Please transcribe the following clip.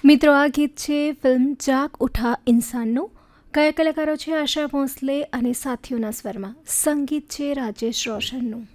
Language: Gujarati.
મિત્રો, આ ગીત છે ફિલ્મ જાગ ઉઠા ઇન્સાનનું. કયા કલાકારો છે? આશા ભોંસલે અને સાથીઓના સ્વરમાં. સંગીત છે રાજેશ રોશનનું.